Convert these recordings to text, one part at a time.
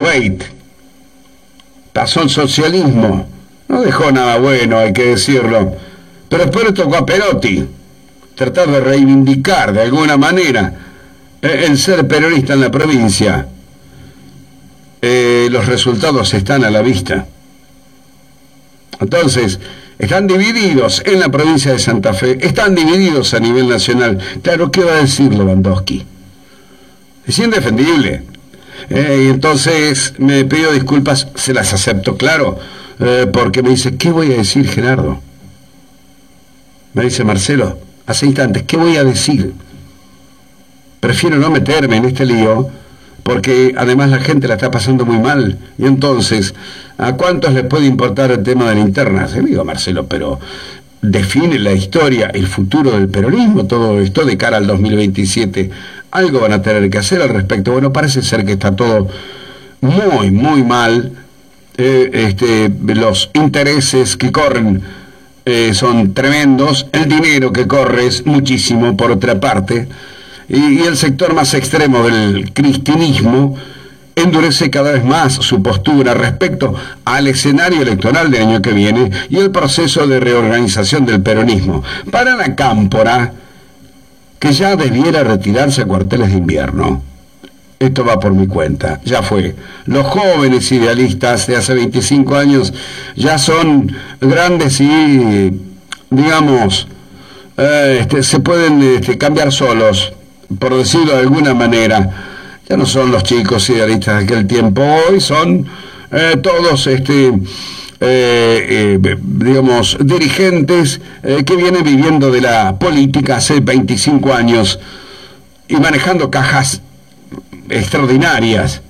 Wade. Pasó el socialismo, no dejó nada bueno, hay que decirlo, pero después le tocó a Perotti tratar de reivindicar de alguna manera el ser peronista en la provincia. Los resultados están a la vista. Entonces, están divididos en la provincia de Santa Fe, están divididos a nivel nacional. Claro, ¿qué va a decir Lewandowski? Es indefendible. Y entonces me pidió disculpas, se las acepto, claro, porque me dice, ¿qué voy a decir, Gerardo? Me dice Marcelo, hace instantes, ¿qué voy a decir? Prefiero no meterme en este lío, porque además la gente la está pasando muy mal, y entonces, ¿a cuántos les puede importar el tema de la interna? Se digo, Marcelo, pero define la historia, el futuro del peronismo, todo esto de cara al 2027. Algo van a tener que hacer al respecto. Bueno, parece ser que está todo muy, muy mal. Los intereses que corren son tremendos, el dinero que corre es muchísimo, por otra parte, y el sector más extremo del cristianismo endurece cada vez más su postura respecto al escenario electoral del año que viene y el proceso de reorganización del peronismo. Para la Cámpora, que ya debiera retirarse a cuarteles de invierno. Esto va por mi cuenta, ya fue. Los jóvenes idealistas de hace 25 años ya son grandes y, digamos, se pueden cambiar solos, por decirlo de alguna manera. Ya no son los chicos idealistas de aquel tiempo, hoy son todos, digamos, dirigentes que vienen viviendo de la política hace 25 años y manejando cajas extraordinarias,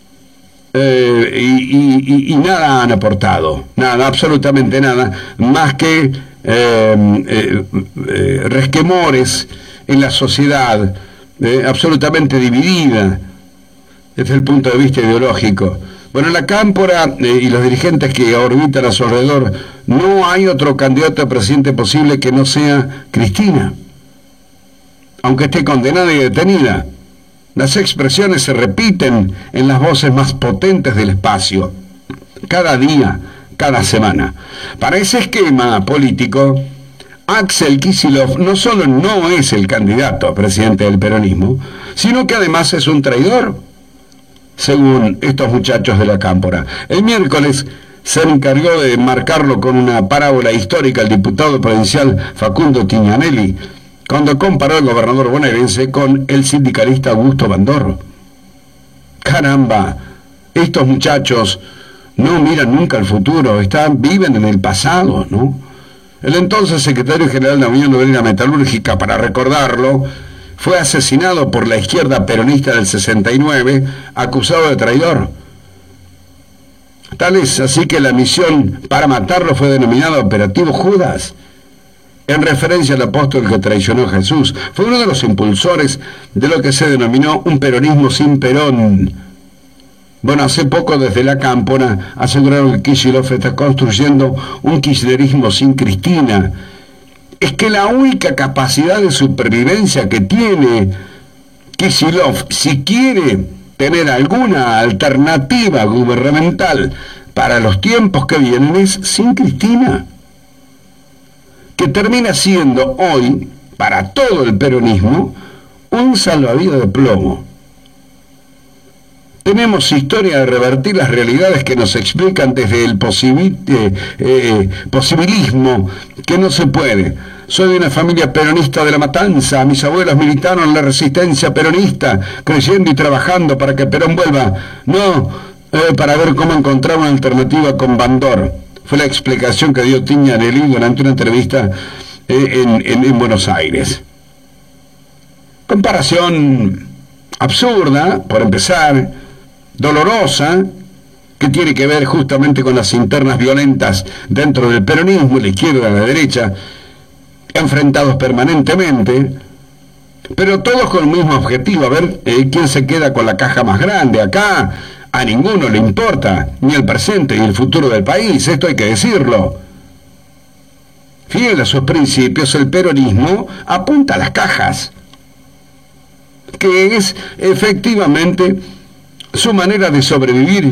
y nada han aportado, nada, absolutamente nada, más que resquemores en la sociedad, absolutamente dividida desde el punto de vista ideológico. Bueno, en la Cámpora y los dirigentes que orbitan a su alrededor, no hay otro candidato a presidente posible que no sea Cristina, aunque esté condenada y detenida. Las expresiones se repiten en las voces más potentes del espacio, cada día, cada semana. Para ese esquema político, Axel Kicillof no solo no es el candidato a presidente del peronismo, sino que además es un traidor, según estos muchachos de la Cámpora. El miércoles se encargó de marcarlo con una parábola histórica el diputado provincial Facundo Tignanelli, cuando comparó al gobernador bonaerense con el sindicalista Augusto Bandor. Caramba, estos muchachos no miran nunca al futuro, viven en el pasado, ¿no? El entonces secretario general de la Unión Obrera Metalúrgica, para recordarlo, fue asesinado por la izquierda peronista del 69, acusado de traidor. Tal es así que la misión para matarlo fue denominada Operativo Judas, en referencia al apóstol que traicionó a Jesús. Fue uno de los impulsores de lo que se denominó un peronismo sin Perón. Bueno, hace poco desde la Cámpora aseguraron que Kicillof está construyendo un kirchnerismo sin Cristina. Es que la única capacidad de supervivencia que tiene Kicillof, si quiere tener alguna alternativa gubernamental para los tiempos que vienen, es sin Cristina, que termina siendo hoy, para todo el peronismo, un salvavidas de plomo. Tenemos historia de revertir las realidades que nos explican desde el posibilismo, que no se puede. Soy de una familia peronista de La Matanza, mis abuelos militaron en la resistencia peronista, creyendo y trabajando para que Perón vuelva, no para ver cómo encontrar una alternativa con Bandor. Fue la explicación que dio Tignanelli durante una entrevista en Buenos Aires. Comparación absurda, por empezar, dolorosa, que tiene que ver justamente con las internas violentas dentro del peronismo, la izquierda y la derecha, enfrentados permanentemente, pero todos con el mismo objetivo, a ver quién se queda con la caja más grande. Acá a ninguno le importa ni el presente ni el futuro del país, esto hay que decirlo. Fiel a sus principios, el peronismo apunta a las cajas, que es efectivamente su manera de sobrevivir